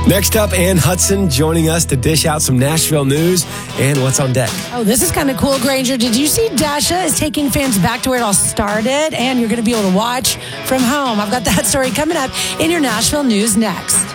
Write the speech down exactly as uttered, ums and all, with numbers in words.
Next up, Ann Hudson joining us to dish out some Nashville news and what's on deck. Oh, this is kind of cool, Granger. Did you see Dasha is taking fans back to where it all started? And you're going to be able to watch from home. I've got that story coming up in your Nashville news next.